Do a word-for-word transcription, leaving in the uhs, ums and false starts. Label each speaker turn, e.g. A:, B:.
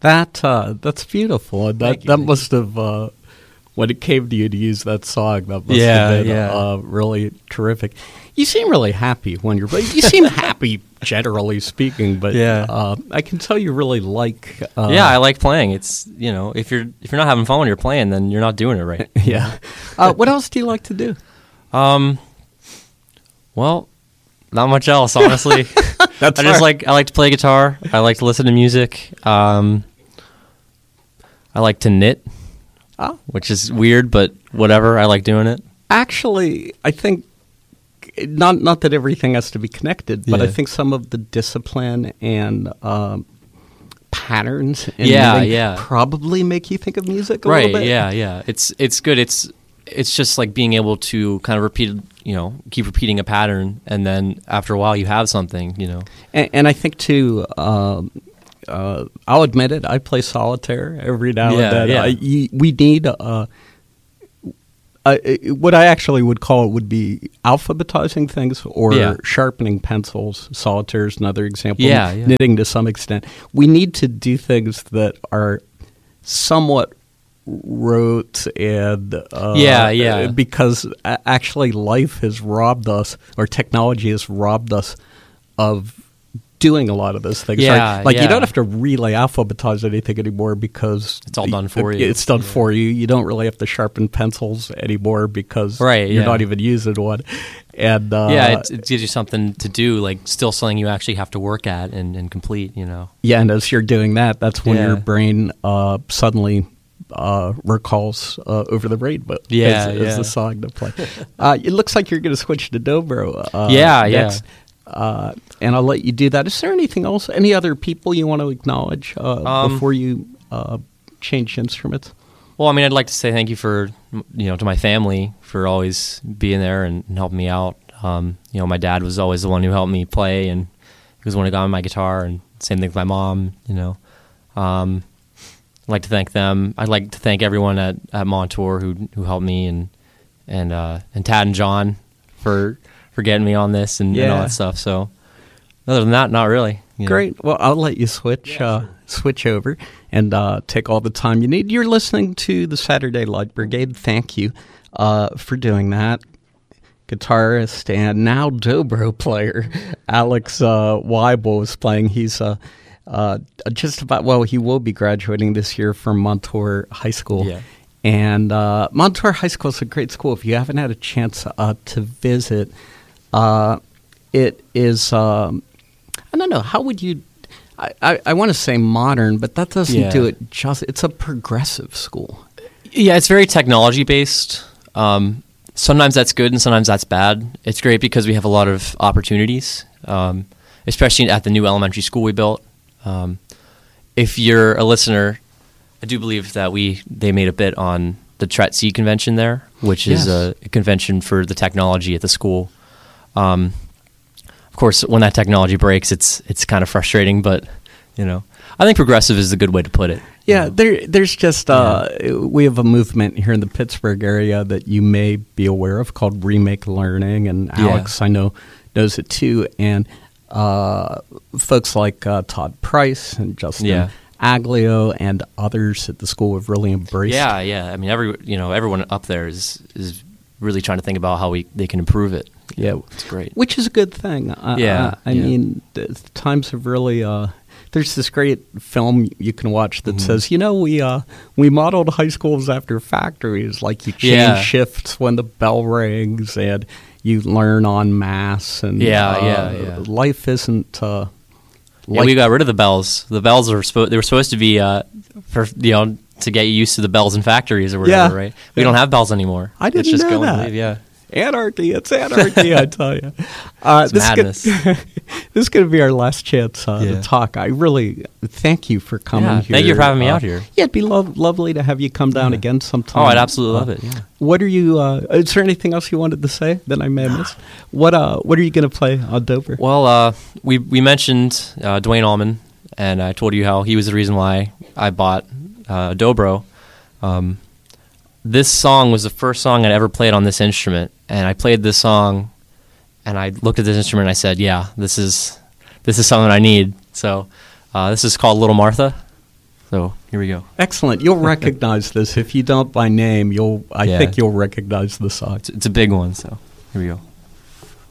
A: That uh, that's beautiful. And that
B: Thank you,
A: that
B: thank
A: must have uh, when it came to you to use that song. That must
B: Yeah,
A: have been
B: yeah.
A: uh, really terrific. You seem really happy when you're. You seem happy, generally speaking. But
B: Yeah.
A: uh, I can tell you really like. Uh,
B: yeah, I like playing. It's you know, if you're if you're not having fun when you're playing, then you're not doing it right.
A: yeah. Uh, what else do you like to do?
B: Um, well, not much else, honestly.
A: That's
B: I just
A: hard.
B: like I like to play guitar. I like to listen to music. Um, I like to knit,
A: Oh.
B: which is weird, but whatever. I like doing it.
A: Actually, I think not not that everything has to be connected, but I
B: Yeah.
A: think some of the discipline and um, patterns in
B: Yeah,
A: knitting
B: yeah.
A: probably make you think of music a
B: Right?
A: little bit.
B: Yeah, yeah. It's it's good. It's it's just like being able to kind of repeat, you know, keep repeating a pattern, and then after a while, you have something, you know.
A: And, and I think too. Um, uh, I'll admit it. I play solitaire every now
B: Yeah,
A: and then.
B: yeah.
A: I, y- we need. Uh, uh, what I actually would call it would be alphabetizing things or
B: Yeah.
A: sharpening pencils. Solitaire is another example.
B: Yeah, yeah.
A: Knitting to some extent. We need to do things that are somewhat rote and uh,
B: Yeah, yeah.
A: because a- actually life has robbed us, or technology has robbed us of doing a lot of those things.
B: Yeah,
A: right? Like you
B: yeah.
A: don't have to really alphabetize anything anymore because
B: It's all done for
A: it-
B: you.
A: It's done
B: Yeah.
A: for you. You don't really have to sharpen pencils anymore because
B: Right,
A: you're
B: yeah.
A: not even using one. And uh,
B: yeah, it, it gives you something to do, like still something you actually have to work at and, and complete, you know.
A: yeah, and as you're doing that, that's when
B: Yeah.
A: your brain uh, suddenly uh, recalls uh, Over the Rainbow
B: Yeah,
A: as,
B: yeah.
A: as the song to play. uh, it looks like you're going to switch to dobro. Uh,
B: Yeah, yeah.
A: next. Uh, and I'll let you do that. Is there anything else? Any other people you want to acknowledge uh,
B: Um,
A: before you uh, change instruments?
B: Well, I mean, I'd like to say thank you for, you know, to my family for always being there and, and helping me out. Um, you know, my dad was always the one who helped me play, and he was the one who got me my guitar, and same thing with my mom, you know. Um, I'd like to thank them. I'd like to thank everyone at, at Montour who who helped me, and and uh, and Tad and John for for getting me on this and, and all
A: Yeah.
B: that stuff. So other than that, not really. you know.
A: Great. Well, I'll let you switch uh, switch over and uh, take all the time you need. You're listening to the Saturday Light Brigade. Thank you uh, for doing that. Guitarist and now dobro player Alex uh, Weibel is playing. He's uh, uh, just about, well, he will be graduating this year from Montour High School.
B: Yeah.
A: And uh, Montour High School is a great school. If you haven't had a chance uh, to visit, uh, it is, um, I don't know, how would you, I, I, I want to say modern, but that doesn't
B: Yeah.
A: do it just, it's a progressive school.
B: Yeah, it's very technology based. Um, sometimes that's good and sometimes that's bad. It's great because we have a lot of opportunities, um, especially at the new elementary school we built. Um, if you're a listener, I do believe that we they made a bit on the T R E T C convention there, which is
A: Yes.
B: a, a convention for the technology at the school. Um, of course, when that technology breaks, it's it's kind of frustrating, but you know, I think progressive is a good way to put it.
A: Yeah, there, there's just, uh, we have a movement here in the Pittsburgh area that you may be aware of called Remake Learning, and
B: Yeah.
A: Alex, I know, knows it too. And uh, folks like uh, Todd Price and Justin
B: Yeah.
A: Aglio and others at the school have really embraced.
B: Yeah, yeah. I mean, every you know, everyone up there is is really trying to think about how we they can improve it.
A: Yeah,
B: It's great.
A: which is a good thing. Uh,
B: Yeah,
A: uh, I
B: yeah.
A: mean, the times have really. Uh, there's this great film you can watch that
B: Mm-hmm.
A: says, you know, we uh, we modeled high schools after factories. Like you change
B: Yeah.
A: shifts when the bell rings, and you learn en masse. And
B: Yeah,
A: uh,
B: yeah, yeah.
A: life isn't. Uh,
B: Yeah,
A: like
B: we got rid of the bells. The bells are supposed they were supposed to be uh, for you know to get you used to the bells in factories or whatever,
A: Yeah.
B: right? We
A: Yeah.
B: don't have bells anymore.
A: I didn't
B: it's just
A: know
B: go and
A: that.
B: leave, yeah.
A: Anarchy, it's anarchy, I tell you. Uh,
B: It's
A: this
B: madness.
A: Is gonna, this is going to be our last chance uh,
B: Yeah.
A: to talk. I really thank you for coming
B: Yeah,
A: here.
B: thank you for having me
A: Uh,
B: out here.
A: Yeah, it'd be lo- lovely to have you come down
B: Yeah.
A: again sometime.
B: Oh, I'd absolutely
A: Uh,
B: love it. Yeah.
A: What are you? Uh, is there anything else you wanted to say that I may have missed? What uh, What are you going to play on Dover?
B: Well, uh, we we mentioned uh, Dwayne Allman, and I told you how he was the reason why I bought uh, dobro. Um, this song was the first song I'd ever played on this instrument, and I played this song, and I looked at this instrument and I said, "Yeah, this is this is something I need." So uh, this is called Little Martha. So here we go.
A: Excellent. You'll recognize this. If you don't by name, you'll. I
B: Yeah.
A: think you'll recognize the song.
B: It's, it's a big one, so here we go.